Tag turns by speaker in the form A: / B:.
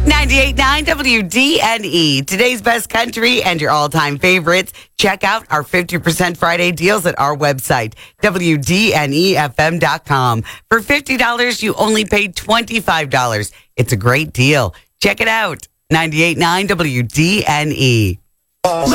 A: 98.9 WDNE. Today's best country and your all-time favorites. Check out our 50% Friday deals at our website, WDNEFM.com. For $50, you only paid $25. It's a great deal. Check it out. 98.9 WDNE.